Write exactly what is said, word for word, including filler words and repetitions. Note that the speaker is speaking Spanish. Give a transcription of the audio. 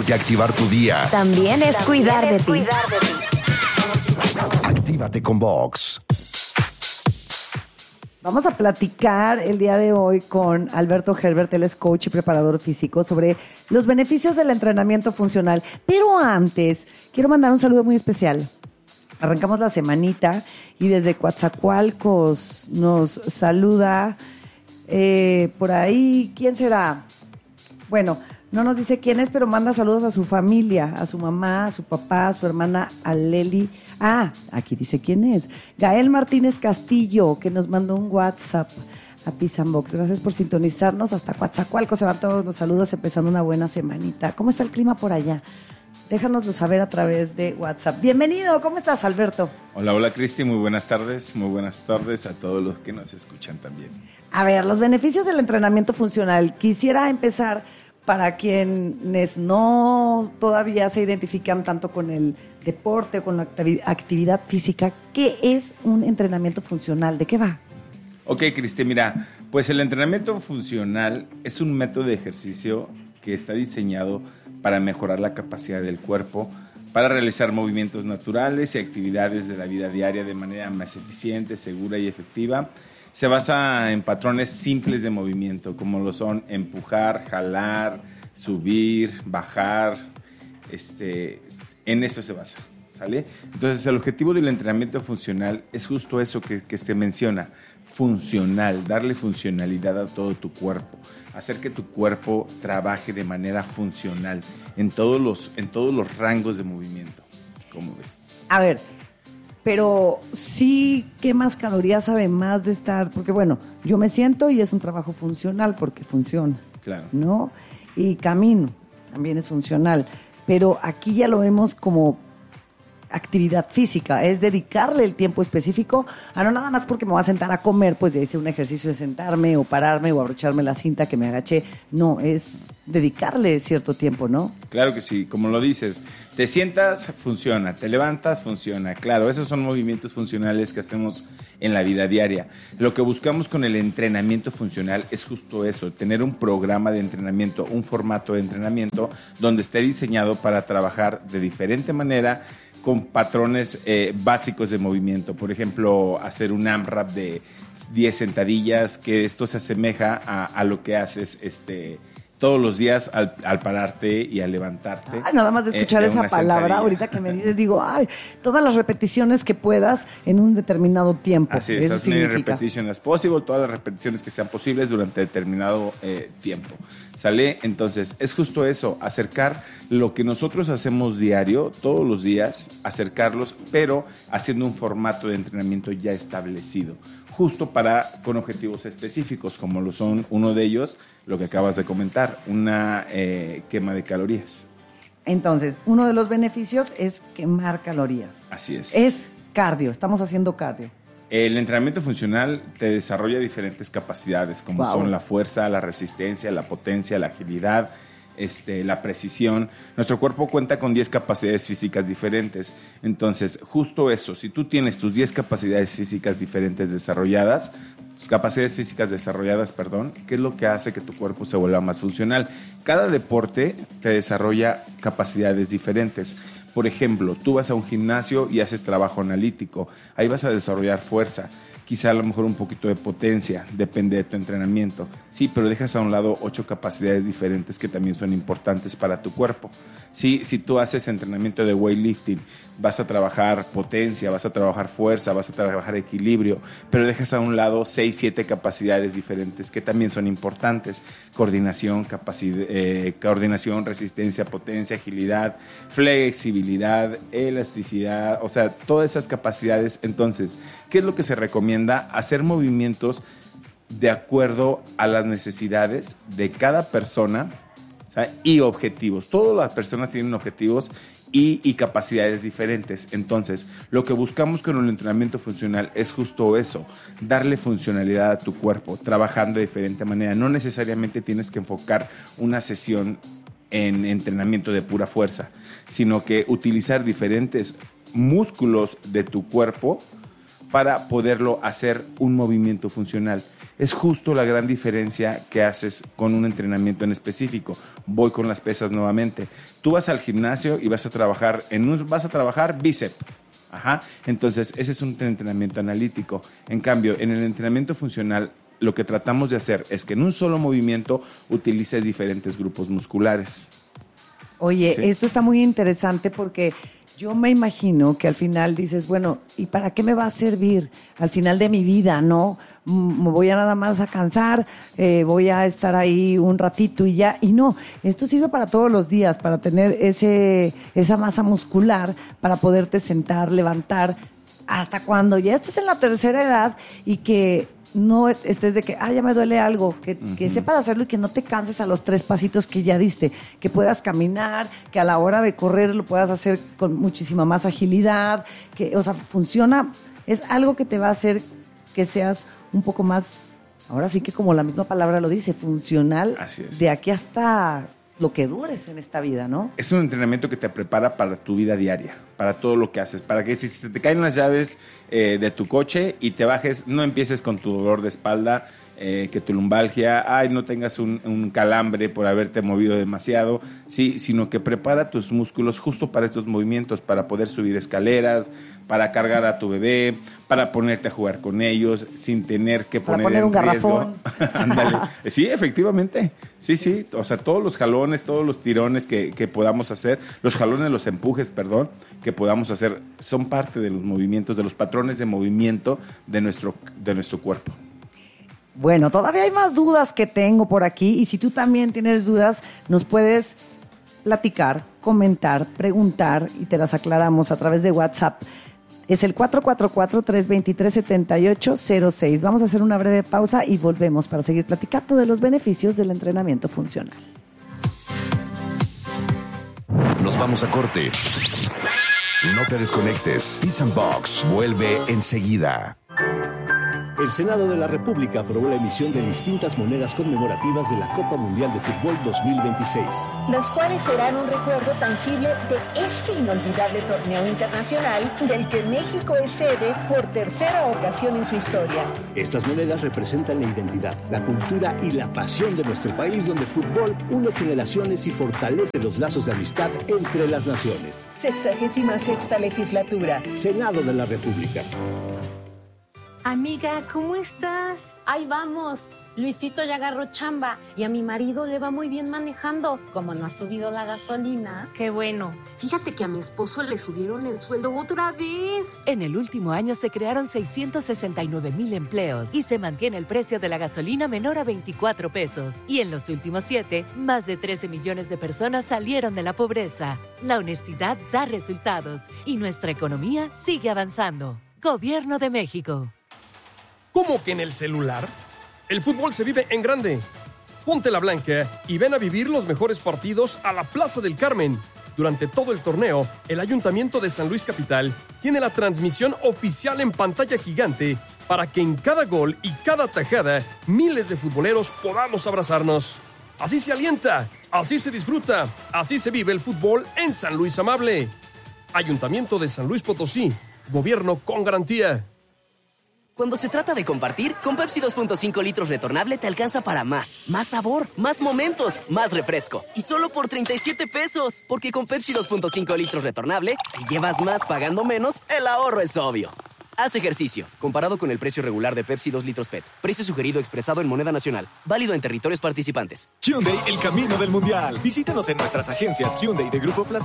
porque activar tu día también es cuidar de ti. Actívate con Vox. Vamos a platicar el día de hoy con Alberto Herbert, él es coach y preparador físico, sobre los beneficios del entrenamiento funcional. Pero antes, quiero mandar un saludo muy especial. Arrancamos la semanita y desde Coatzacoalcos nos saluda eh, por ahí, ¿quién será? Bueno, no nos dice quién es, pero manda saludos a su familia, a su mamá, a su papá, a su hermana Aleli. Ah, aquí dice quién es. Gael Martínez Castillo, que nos mandó un WhatsApp a Pisambox. Gracias por sintonizarnos. Hasta Coatzacoalcos se van todos los saludos, empezando una buena semanita. ¿Cómo está el clima por allá? Déjanoslo saber a través de WhatsApp. Bienvenido, ¿cómo estás, Alberto? Hola, hola, Cristi, muy buenas tardes. Muy buenas tardes a todos los que nos escuchan también. A ver, los beneficios del entrenamiento funcional. Quisiera empezar para quienes no todavía se identifican tanto con el deporte o con la actividad física. ¿Qué es un entrenamiento funcional? ¿De qué va? Ok, Cristi, mira, pues el entrenamiento funcional es un método de ejercicio que está diseñado para mejorar la capacidad del cuerpo, para realizar movimientos naturales y actividades de la vida diaria de manera más eficiente, segura y efectiva. Se basa en patrones simples de movimiento, como lo son empujar, jalar, subir, bajar. Este, en esto se basa, ¿sale? Entonces, el objetivo del entrenamiento funcional es justo eso que, que se menciona, funcional, darle funcionalidad a todo tu cuerpo, hacer que tu cuerpo trabaje de manera funcional en todos los, en todos los rangos de movimiento. ¿Cómo ves? A ver, pero sí quemas calorías además de estar, porque bueno, yo me siento y es un trabajo funcional porque funciona. Claro. ¿No? Y camino, también es funcional. Pero aquí ya lo vemos como actividad física, es dedicarle el tiempo específico a no nada más porque me voy a sentar a comer, pues ya hice un ejercicio de sentarme o pararme o abrocharme la cinta que me agaché. No, es dedicarle cierto tiempo, ¿no? Claro que sí, como lo dices, te sientas, funciona, te levantas, funciona. Claro, esos son movimientos funcionales que hacemos en la vida diaria. Lo que buscamos con el entrenamiento funcional es justo eso, tener un programa de entrenamiento, un formato de entrenamiento donde esté diseñado para trabajar de diferente manera con patrones eh, básicos de movimiento. Por ejemplo, hacer un AMRAP de diez sentadillas, que esto se asemeja a, a lo que haces este, todos los días al, al pararte y al levantarte. Ay, nada más de escuchar eh, de esa palabra, sentadilla. Ahorita que me dices, digo, ay, todas las repeticiones que puedas en un determinado tiempo. Así es, as many repetitions as possible, todas las repeticiones que sean posibles durante determinado eh, tiempo. ¿Sale? Entonces, es justo eso, acercar lo que nosotros hacemos diario, todos los días, acercarlos, pero haciendo un formato de entrenamiento ya establecido, justo para, con objetivos específicos, como lo son uno de ellos, lo que acabas de comentar, una eh, quema de calorías. Entonces, uno de los beneficios es quemar calorías. Así es. Es cardio, estamos haciendo cardio. El entrenamiento funcional te desarrolla diferentes capacidades, como wow. son la fuerza, la resistencia, la potencia, la agilidad, este, la precisión. Nuestro cuerpo cuenta con diez capacidades físicas diferentes. Entonces, justo eso, si tú tienes tus diez capacidades físicas diferentes desarrolladas, capacidades físicas desarrolladas, perdón, ¿qué es lo que hace que tu cuerpo se vuelva más funcional? Cada deporte te desarrolla capacidades diferentes. Por ejemplo, tú vas a un gimnasio y haces trabajo analítico, ahí vas a desarrollar fuerza, quizá a lo mejor un poquito de potencia, depende de tu entrenamiento. Sí, pero dejas a un lado ocho capacidades diferentes que también son importantes para tu cuerpo. Sí, si tú haces entrenamiento de weightlifting, vas a trabajar potencia, vas a trabajar fuerza, vas a trabajar equilibrio, pero dejas a un lado seis, siete capacidades diferentes que también son importantes. Coordinación, capacidad, eh, coordinación, resistencia, potencia, agilidad, flexibilidad, elasticidad, o sea, todas esas capacidades. Entonces, ¿qué es lo que se recomienda? Hacer movimientos de acuerdo a las necesidades de cada persona, ¿sabes? Y objetivos. Todas las personas tienen objetivos y, y capacidades diferentes. Entonces, lo que buscamos con el entrenamiento funcional es justo eso, darle funcionalidad a tu cuerpo, trabajando de diferente manera. No necesariamente tienes que enfocar una sesión en entrenamiento de pura fuerza, sino que utilizar diferentes músculos de tu cuerpo para poderlo hacer un movimiento funcional. Es justo la gran diferencia que haces con un entrenamiento en específico. Voy con las pesas nuevamente. Tú vas al gimnasio y vas a trabajar en un, vas a trabajar bíceps. Ajá. Entonces, ese es un entrenamiento analítico. En cambio, en el entrenamiento funcional, lo que tratamos de hacer es que en un solo movimiento utilices diferentes grupos musculares. Oye, ¿Sí? Esto está muy interesante porque yo me imagino que al final dices, bueno, ¿y para qué me va a servir al final de mi vida, no? Me voy a nada más a cansar, eh, voy a estar ahí un ratito y ya. Y no, esto sirve para todos los días, para tener ese esa masa muscular, para poderte sentar, levantar, hasta cuando ya estés en la tercera edad y que no estés de que, ah, ya me duele algo, que, uh-huh. que sepas hacerlo y que no te canses a los tres pasitos que ya diste, que puedas caminar, que a la hora de correr lo puedas hacer con muchísima más agilidad, que, o sea, funciona, es algo que te va a hacer que seas un poco más, ahora sí que como la misma palabra lo dice, funcional. Así es. De aquí hasta lo que dures en esta vida, ¿no? Es un entrenamiento que te prepara para tu vida diaria, para todo lo que haces, para que si se te caen las llaves eh, de tu coche y te bajes, no empieces con tu dolor de espalda, eh, que tu lumbalgia, ay, no tengas un, un calambre por haberte movido demasiado, sí, sino que prepara tus músculos justo para estos movimientos, para poder subir escaleras, para cargar a tu bebé, para ponerte a jugar con ellos sin tener que para poner, poner en un riesgo. garrafón. Ándale. Sí, efectivamente. Sí, sí. O sea, todos los jalones, todos los tirones que, que podamos hacer, los jalones, los empujes, perdón, que podamos hacer, son parte de los movimientos, de los patrones de movimiento de nuestro, de nuestro cuerpo. Bueno, todavía hay más dudas que tengo por aquí y si tú también tienes dudas, nos puedes platicar, comentar, preguntar y te las aclaramos a través de WhatsApp. Es el cuatro cuatro cuatro, tres dos tres, siete ocho cero seis. Vamos a hacer una breve pausa y volvemos para seguir platicando de los beneficios del entrenamiento funcional. Nos vamos a corte. No te desconectes. Peace and Box vuelve enseguida. El Senado de la República aprobó la emisión de distintas monedas conmemorativas de la Copa Mundial de Fútbol dos mil veintiséis. Las cuales serán un recuerdo tangible de este inolvidable torneo internacional del que México es sede por tercera ocasión en su historia. Estas monedas representan la identidad, la cultura y la pasión de nuestro país, donde el fútbol une generaciones y fortalece los lazos de amistad entre las naciones. Sexagésima sexta legislatura. Senado de la República. Amiga, ¿cómo estás? Ahí vamos. Luisito ya agarró chamba y a mi marido le va muy bien manejando. Como no ha subido la gasolina. Qué bueno. Fíjate que a mi esposo le subieron el sueldo otra vez. En el último año se crearon seiscientos sesenta y nueve mil empleos y se mantiene el precio de la gasolina menor a veinticuatro pesos. Y en los últimos siete, más de trece millones de personas salieron de la pobreza. La honestidad da resultados y nuestra economía sigue avanzando. Gobierno de México. ¿Cómo que en el celular? El fútbol se vive en grande. Ponte la blanca y ven a vivir los mejores partidos a la Plaza del Carmen. Durante todo el torneo, el Ayuntamiento de San Luis Capital tiene la transmisión oficial en pantalla gigante para que en cada gol y cada tajada miles de futboleros podamos abrazarnos. Así se alienta, así se disfruta, así se vive el fútbol en San Luis Amable. Ayuntamiento de San Luis Potosí, gobierno con garantía. Cuando se trata de compartir, con Pepsi dos punto cinco litros retornable te alcanza para más. Más sabor, más momentos, más refresco. Y solo por treinta y siete pesos. Porque con Pepsi dos punto cinco litros retornable, si llevas más pagando menos, el ahorro es obvio. Haz ejercicio. Comparado con el precio regular de Pepsi dos litros P E T. Precio sugerido expresado en moneda nacional. Válido en territorios participantes. Hyundai, el camino del mundial. Visítanos en nuestras agencias Hyundai de Grupo Plaza